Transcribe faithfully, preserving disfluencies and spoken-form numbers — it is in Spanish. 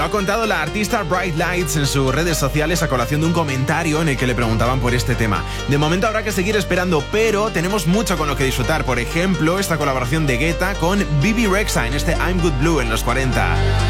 Lo ha contado la artista Bright Lights en sus redes sociales a colación de un comentario en el que le preguntaban por este tema. De momento habrá que seguir esperando, pero tenemos mucho con lo que disfrutar. Por ejemplo, esta colaboración de Guetta con Bebe Rexha en este I'm Good Blue en los cuarenta.